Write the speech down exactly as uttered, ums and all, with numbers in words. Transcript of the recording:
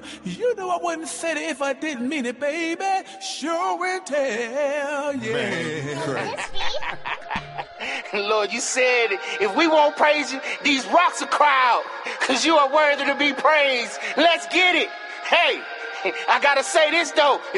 You know I wouldn't say it if I didn't mean it, baby. Sure and tell, yeah. Lord, you said if we won't praise you, these rocks will cry out, because you are worthy to be praised. Let's get it. Hey, I gotta say this, though.